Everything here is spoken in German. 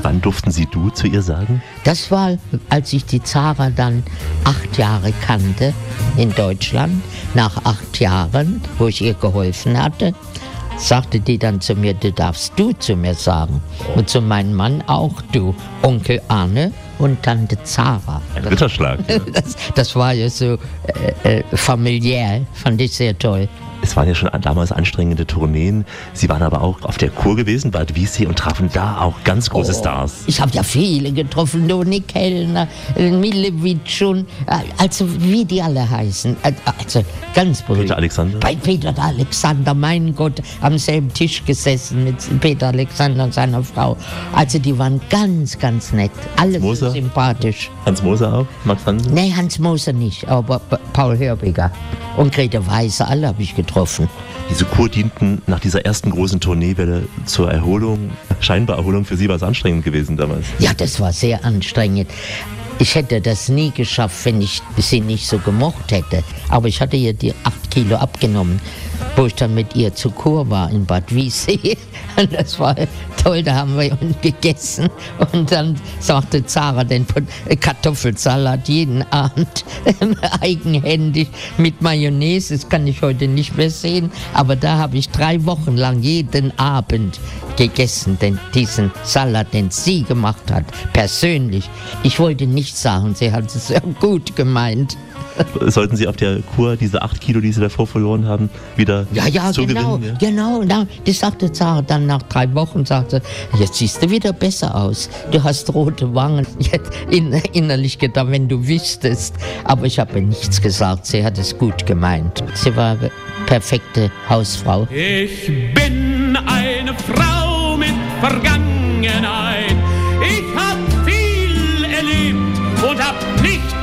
Wann durften Sie du zu ihr sagen? Das war, als ich die Zara dann 8 Jahre kannte in Deutschland. Nach 8 Jahren, wo ich ihr geholfen hatte, sagte die dann zu mir, du darfst du zu mir sagen. Und zu meinem Mann auch du, Onkel Arne und Tante Zara. Ein Ritterschlag. Ja. Das war ja so familiär, fand ich sehr toll. Es waren ja schon damals anstrengende Tourneen. Sie waren aber auch auf der Kur gewesen, Bad Wiessee, und trafen da auch ganz große Stars. Ich habe ja viele getroffen, Doni Kellner, Milewitsch und also wie die alle heißen. Also ganz berühmt. Peter Alexander? Bei Peter Alexander, mein Gott, am selben Tisch gesessen mit Peter Alexander und seiner Frau. Also die waren ganz, ganz nett. Alle so sympathisch. Hans Moser auch? Max Hansen? Nee, Hans Moser nicht, aber Paul Hörbiger. Und Grete Weiße, alle habe ich getroffen. Diese Kur dienten nach dieser ersten großen Tourneewelle zur Erholung. Scheinbar Erholung, für Sie war es anstrengend gewesen damals. Ja, das war sehr anstrengend. Ich hätte das nie geschafft, wenn ich sie nicht so gemocht hätte. Aber ich hatte ihr die 8 Kilo abgenommen, wo ich dann mit ihr zur Kur war in Bad Wiessee. Und das war toll, da haben wir gegessen. Und dann sagte Zara den Kartoffelsalat jeden Abend eigenhändig mit Mayonnaise. Das kann ich heute nicht mehr sehen. Aber da habe ich 3 Wochen lang jeden Abend gegessen, diesen Salat, den sie gemacht hat, persönlich. Ich wollte nichts sagen, sie hat es sehr gut gemeint. Sollten Sie auf der Kur diese 8 Kilo, die Sie davor verloren haben, wieder zugewinnen? Genau. Das sagte Zara dann nach 3 Wochen, sagte, jetzt siehst du wieder besser aus. Du hast rote Wangen. Ich hätte innerlich gedacht, wenn du wüsstest. Aber ich habe nichts gesagt, sie hat es gut gemeint. Sie war eine perfekte Hausfrau. Ich bin eine Frau mit Vergangenheit. Ich hab viel erlebt und hab nicht